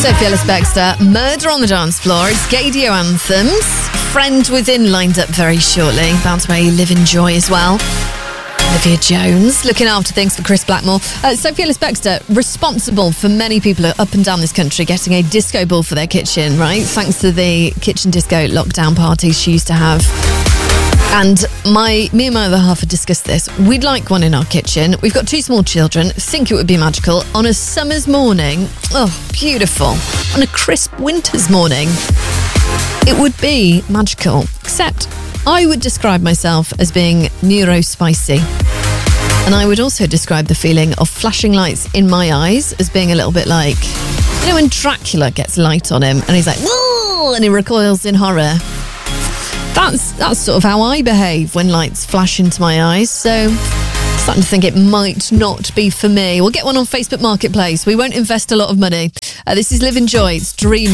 Sophie Ellis-Bextor, Murder on the Dance Floor. It's Gaydio Anthems. Friend Within lined up very shortly. About to play Live in Joy as well. Olivia Jones looking after things for Chris Blackmore. Sophie Ellis-Bextor, responsible for many people up and down this country getting a disco ball for their kitchen, right? Thanks to the kitchen disco lockdown parties she used to have. And me and my other half had discussed this. We'd like one in our kitchen. We've got 2 small children. Think it would be magical. On a summer's morning, oh, beautiful. On a crisp winter's morning, it would be magical. Except I would describe myself as being neurospicy. And I would also describe the feeling of flashing lights in my eyes as being a little bit like, you know, when Dracula gets light on him and he's like, whoa, and he recoils in horror. That's sort of how I behave when lights flash into my eyes. So I'm starting to think it might not be for me. We'll get one on Facebook Marketplace. We won't invest a lot of money. This is Live in Joy. It's Dreamer.